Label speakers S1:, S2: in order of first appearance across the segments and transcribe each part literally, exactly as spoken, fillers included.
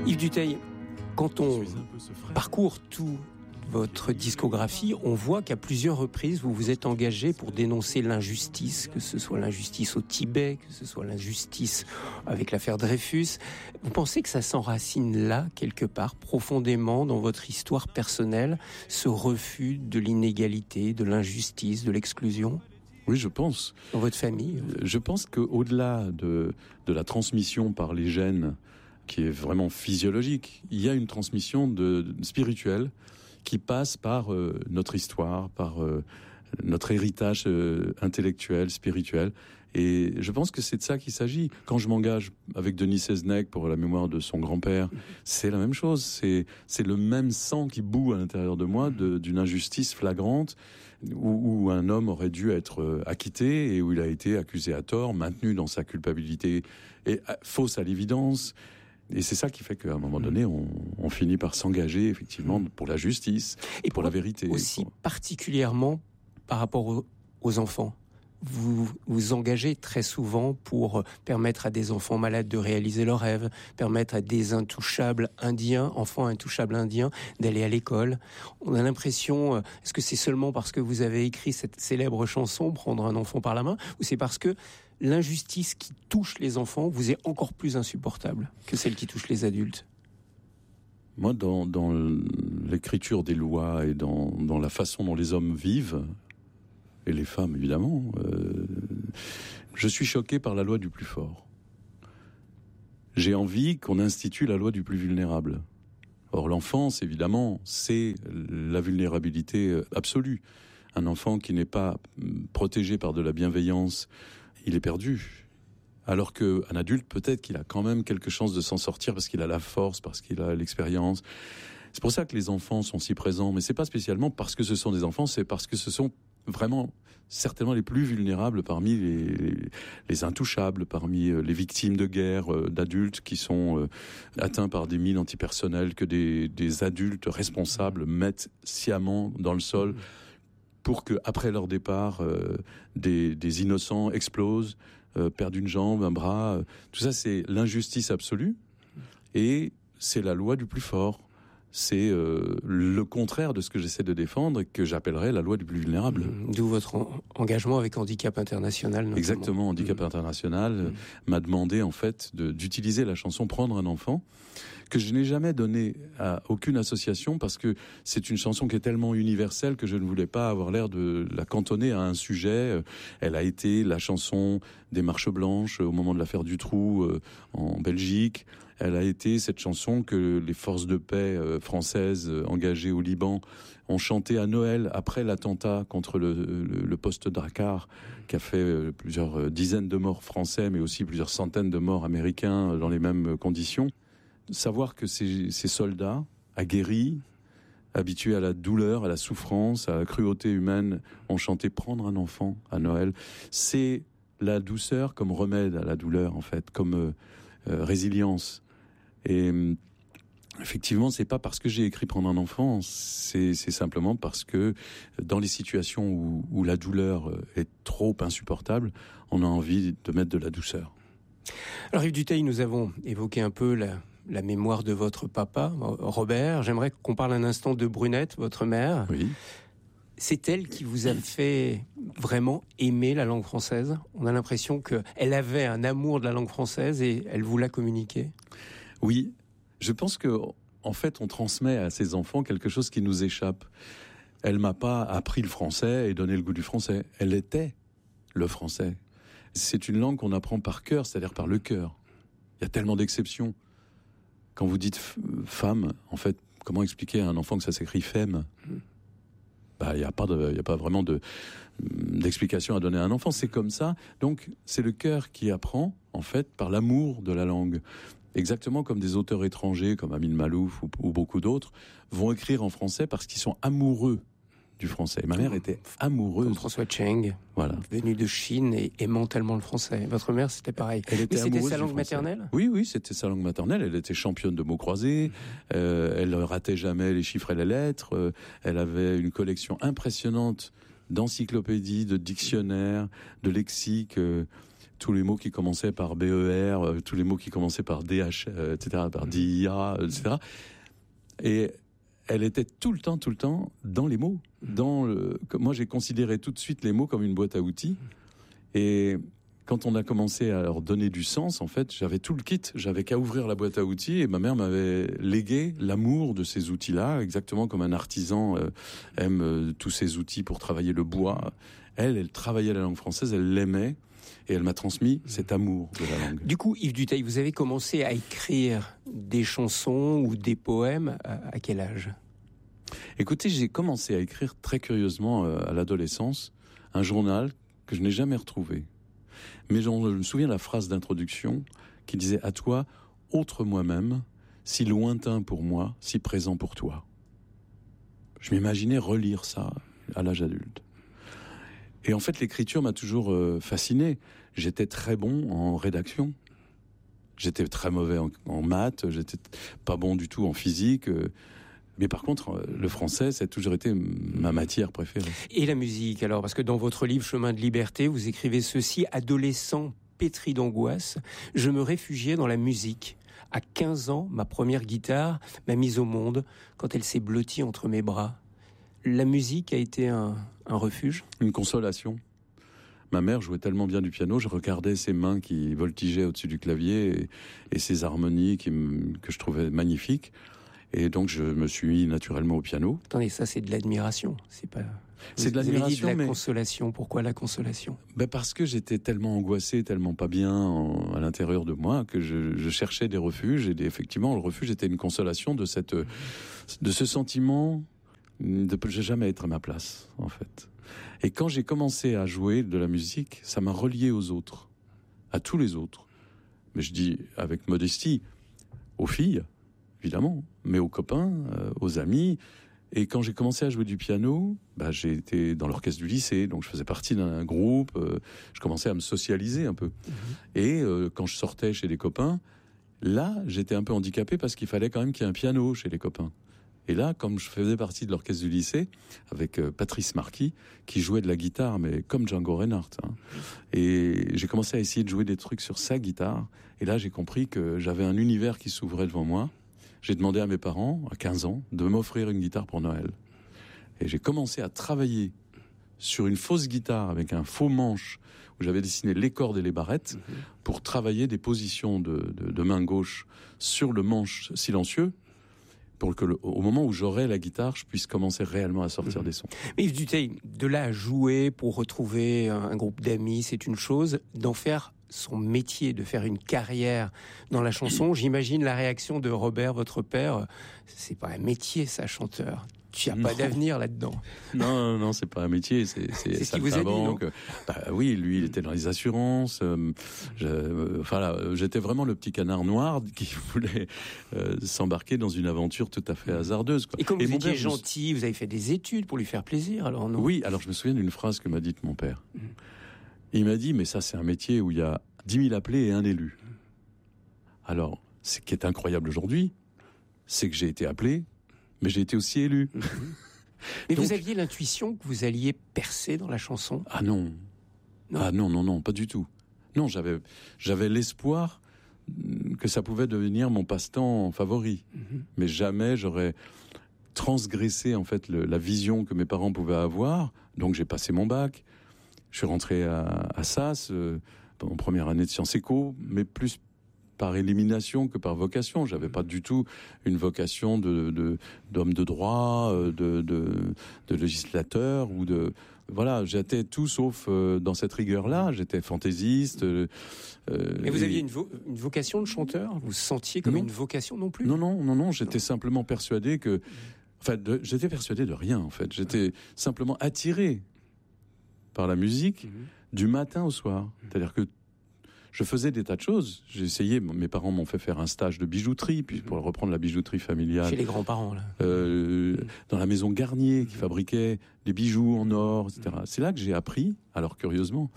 S1: Yves Dutheil, quand on parcourt tout votre discographie, on voit qu'à plusieurs reprises, vous vous êtes engagé pour dénoncer l'injustice, que ce soit l'injustice au Tibet, que ce soit l'injustice avec l'affaire Dreyfus. Vous pensez que ça s'enracine là, quelque part, profondément dans votre histoire personnelle, ce refus de l'inégalité, de l'injustice, de l'exclusion ?
S2: Oui, je pense.
S1: Dans votre famille ?
S2: Je pense qu'au-delà de, de la transmission par les gènes, qui est vraiment physiologique, il y a une transmission de, de spirituelle qui passe par euh, notre histoire, par euh, notre héritage euh, intellectuel, spirituel. Et je pense que c'est de ça qu'il s'agit. Quand je m'engage avec Denis Seznec pour la mémoire de son grand-père, c'est la même chose. C'est, c'est le même sang qui bout à l'intérieur de moi de, d'une injustice flagrante où, où un homme aurait dû être acquitté et où il a été accusé à tort, maintenu dans sa culpabilité et fausse à l'évidence. Et c'est ça qui fait qu'à un moment donné, on, on finit par s'engager effectivement pour la justice et pour, pour la vérité.
S1: Aussi
S2: pour...
S1: particulièrement par rapport aux, aux enfants. Vous vous engagez très souvent pour permettre à des enfants malades de réaliser leurs rêves, permettre à des intouchables indiens, enfants intouchables indiens, d'aller à l'école. On a l'impression, est-ce que c'est seulement parce que vous avez écrit cette célèbre chanson, Prendre un enfant par la main, ou c'est parce que l'injustice qui touche les enfants vous est encore plus insupportable que celle qui touche les adultes ?
S2: Moi, dans, dans l'écriture des lois et dans, dans la façon dont les hommes vivent, et les femmes évidemment, euh, je suis choqué par la loi du plus fort. J'ai envie qu'on institue la loi du plus vulnérable. Or l'enfance, évidemment, c'est la vulnérabilité absolue. Un enfant qui n'est pas protégé par de la bienveillance, il est perdu. Alors qu'un adulte, peut-être qu'il a quand même quelque chance de s'en sortir parce qu'il a la force, parce qu'il a l'expérience. C'est pour ça que les enfants sont si présents. Mais c'est pas spécialement parce que ce sont des enfants, c'est parce que ce sont vraiment certainement les plus vulnérables parmi les, les, les intouchables, parmi les victimes de guerre euh, d'adultes qui sont euh, atteints par des mines antipersonnelles que des, des adultes responsables mettent sciemment dans le sol pour que après leur départ, euh, des, des innocents explosent, euh, perdent une jambe, un bras. Euh, tout ça, c'est l'injustice absolue et c'est la loi du plus fort. C'est euh, le contraire de ce que j'essaie de défendre et que j'appellerais la loi du plus vulnérable.
S1: D'où votre en- engagement avec Handicap International, notamment.
S2: Exactement, Handicap
S1: mmh.
S2: International mmh. m'a demandé en fait de, d'utiliser la chanson Prendre un enfant, que je n'ai jamais donnée à aucune association parce que c'est une chanson qui est tellement universelle que je ne voulais pas avoir l'air de la cantonner à un sujet. Elle a été la chanson des marches blanches au moment de l'affaire Dutroux euh, en Belgique. Elle a été cette chanson que les forces de paix euh, françaises euh, engagées au Liban ont chanté à Noël après l'attentat contre le, le, le poste Drakkar qui a fait euh, plusieurs euh, dizaines de morts français mais aussi plusieurs centaines de morts américains euh, dans les mêmes conditions. Savoir que ces, ces soldats aguerris, habitués à la douleur, à la souffrance, à la cruauté humaine, ont chanté Prendre un enfant à Noël, c'est la douceur comme remède à la douleur en fait, comme euh, euh, résilience. Et effectivement, c'est pas parce que j'ai écrit Prendre un enfant, c'est, c'est simplement parce que dans les situations où, où la douleur est trop insupportable, on a envie de mettre de la douceur.
S1: Alors Yves Dutheil, nous avons évoqué un peu la, la mémoire de votre papa, Robert. J'aimerais qu'on parle un instant de Brunette, votre mère.
S2: Oui.
S1: C'est elle qui vous a fait vraiment aimer la langue française. On a l'impression qu'elle avait un amour de la langue française et elle vous l'a communiqué.
S2: Oui, je pense que en fait, on transmet à ses enfants quelque chose qui nous échappe. Elle m'a pas appris le français et donné le goût du français. Elle était le français. C'est une langue qu'on apprend par cœur, c'est-à-dire par le cœur. Il y a tellement d'exceptions. Quand vous dites f- femme, en fait, comment expliquer à un enfant que ça s'écrit femme ? Bah, il y a pas de, il y a pas vraiment de d'explication à donner à un enfant. C'est comme ça. Donc, c'est le cœur qui apprend, en fait, par l'amour de la langue. Exactement comme des auteurs étrangers, comme Amin Malouf ou, ou beaucoup d'autres, vont écrire en français parce qu'ils sont amoureux du français. Et ma mère était amoureuse.
S1: Comme François Cheng,
S2: voilà,
S1: venu de Chine et aimant tellement le français. Votre mère, c'était pareil.
S2: Elle était
S1: Mais c'était sa langue
S2: français.
S1: maternelle ?
S2: Oui, oui, c'était sa langue maternelle. Elle était championne de mots croisés. Euh, elle ne ratait jamais les chiffres et les lettres. Euh, elle avait une collection impressionnante d'encyclopédies, de dictionnaires, de lexiques. Euh, tous les mots qui commençaient par B E R, euh, tous les mots qui commençaient par D H, euh, et cetera, par D I A, et cetera. Et elle était tout le temps, tout le temps dans les mots. Dans le... Moi, j'ai considéré tout de suite les mots comme une boîte à outils. Et quand on a commencé à leur donner du sens, en fait, j'avais tout le kit. J'avais qu'à ouvrir la boîte à outils et ma mère m'avait légué l'amour de ces outils-là, exactement comme un artisan euh, aime euh, tous ces outils pour travailler le bois. Elle, elle travaillait la langue française, elle l'aimait et elle m'a transmis cet amour de la langue.
S1: Du coup, Yves Dutheil, vous avez commencé à écrire des chansons ou des poèmes à, à quel âge ?
S2: Écoutez, j'ai commencé à écrire très curieusement euh, à l'adolescence un journal que je n'ai jamais retrouvé. Mais je me souviens de la phrase d'introduction qui disait « À toi, autre moi-même, si lointain pour moi, si présent pour toi ». Je m'imaginais relire ça à l'âge adulte. Et en fait, l'écriture m'a toujours euh, fasciné. J'étais très bon en rédaction. J'étais très mauvais en, en maths, j'étais pas bon du tout en physique. Euh, mais par contre, le français, ça a toujours été ma matière préférée.
S1: Et la musique, alors ? Parce que dans votre livre « Chemin de liberté », vous écrivez ceci : « Adolescent pétri d'angoisse, je me réfugiais dans la musique. À quinze ans, ma première guitare m'a mise au monde quand elle s'est blottie entre mes bras. » La musique a été un, un refuge ?
S2: Une consolation. Ma mère jouait tellement bien du piano, je regardais ses mains qui voltigeaient au-dessus du clavier et, et ses harmonies qui m, que je trouvais magnifiques. Et donc, je me suis mis naturellement au piano.
S1: Attendez, ça, c'est de l'admiration. C'est pas.
S2: C'est de l'admiration,
S1: vous avez dit de la
S2: mais
S1: consolation. Pourquoi la consolation ?
S2: Ben parce que j'étais tellement angoissé, tellement pas bien en, à l'intérieur de moi que je, je cherchais des refuges. Et des, effectivement, le refuge était une consolation de cette, de ce sentiment de ne jamais être à ma place, en fait. Et quand j'ai commencé à jouer de la musique, ça m'a relié aux autres, à tous les autres. Mais je dis avec modestie, aux filles, évidemment, mais aux copains, euh, aux amis. Et quand j'ai commencé à jouer du piano, bah, j'ai été dans l'orchestre du lycée, donc je faisais partie d'un groupe, euh, je commençais à me socialiser un peu. Mmh. Et euh, quand je sortais chez les copains, là, j'étais un peu handicapé parce qu'il fallait quand même qu'il y ait un piano chez les copains. Et là, comme je faisais partie de l'orchestre du lycée, avec euh, Patrice Marquis, qui jouait de la guitare, mais comme Django Reinhardt, hein, et j'ai commencé à essayer de jouer des trucs sur sa guitare, et là, j'ai compris que j'avais un univers qui s'ouvrait devant moi. J'ai demandé à mes parents, à quinze ans, de m'offrir une guitare pour Noël. Et j'ai commencé à travailler sur une fausse guitare avec un faux manche où j'avais dessiné les cordes et les barrettes mmh. pour travailler des positions de, de, de main gauche sur le manche silencieux pour que, le, au moment où j'aurai la guitare, je puisse commencer réellement à sortir mmh. des sons.
S1: Mais Yves Dutheil, de là à jouer pour retrouver un groupe d'amis, c'est une chose. D'en faire son métier, de faire une carrière dans la chanson, j'imagine la réaction de Robert, votre père. C'est pas un métier, ça, chanteur. Tu n'as pas d'avenir là-dedans.
S2: Non, non, non, c'est pas un métier, c'est c'est,
S1: c'est ce qu'il vous a dit, non ?
S2: Bah oui, lui, il était dans les assurances. Euh, je, euh, enfin là, j'étais vraiment le petit canard noir qui voulait euh, s'embarquer dans une aventure tout à fait hasardeuse, quoi.
S1: Et comme
S2: Et
S1: vous
S2: mon
S1: étiez
S2: père,
S1: gentil, vous avez fait des études pour lui faire plaisir, alors non ?
S2: Oui, alors je me souviens d'une phrase que m'a dite mon père. Mmh. Il m'a dit, mais ça, c'est un métier où il y a dix mille appelés et un élu. Alors, ce qui est incroyable aujourd'hui, c'est que j'ai été appelé, mais j'ai été aussi élu. Mmh.
S1: Mais
S2: Donc,
S1: vous aviez l'intuition que vous alliez percer dans la chanson ?
S2: Ah non. non. Ah non, non, non, pas du tout. Non, j'avais, j'avais l'espoir que ça pouvait devenir mon passe-temps favori. Mmh. Mais jamais j'aurais transgressé, en fait, le, la vision que mes parents pouvaient avoir. Donc, j'ai passé mon bac. Je suis rentré à, à Sas, euh, en première année de Sciences Éco, mais plus par élimination que par vocation. J'avais pas du tout une vocation de, de, d'homme de droit, de, de, de législateur ou de... Voilà, j'étais tout sauf euh, dans cette rigueur-là. J'étais fantaisiste. Euh,
S1: Mais vous et... aviez une, vo- une vocation de chanteur ? Vous vous sentiez comme non. une vocation non plus ?
S2: Non, non, non, non. J'étais non. simplement persuadé que... Enfin, de... j'étais persuadé de rien, en fait. J'étais simplement attiré par la musique mmh. du matin au soir. Mmh. C'est-à-dire que je faisais des tas de choses. J'ai essayé, mes parents m'ont fait faire un stage de bijouterie, puis pour reprendre la bijouterie familiale.
S1: Chez les grands-parents, là.
S2: Euh, mmh. Dans la maison Garnier, qui fabriquait des bijoux en or, et cetera. Mmh. C'est là que j'ai appris, alors curieusement,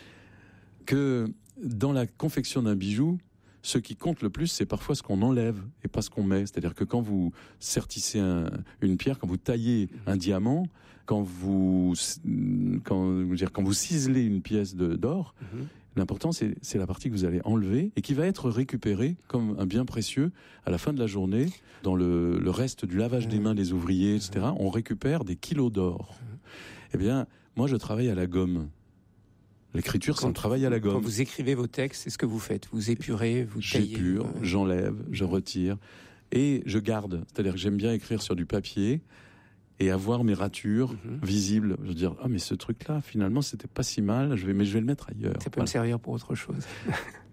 S2: que dans la confection d'un bijou, ce qui compte le plus, c'est parfois ce qu'on enlève et pas ce qu'on met. C'est-à-dire que quand vous sertissez un, une pierre, quand vous taillez un diamant, quand vous, quand, je veux dire, quand vous ciselez une pièce de, d'or, mm-hmm. L'important, c'est, c'est la partie que vous allez enlever et qui va être récupérée comme un bien précieux à la fin de la journée. Dans le, le reste du lavage des mains des ouvriers, et cetera, on récupère des kilos d'or. Eh bien, moi, je travaille à la gomme. L'écriture, c'est un travail à la gomme.
S1: Quand vous écrivez vos textes, c'est ce que vous faites. Vous épurez, vous taillez.
S2: J'épure,
S1: euh...
S2: j'enlève, je retire et je garde. C'est-à-dire que j'aime bien écrire sur du papier et avoir mes ratures mm-hmm. visibles. Je veux dire, ah mais ce truc-là, finalement, c'était pas si mal. Je vais, mais je vais le mettre ailleurs.
S1: Ça peut
S2: voilà.
S1: me servir pour autre chose.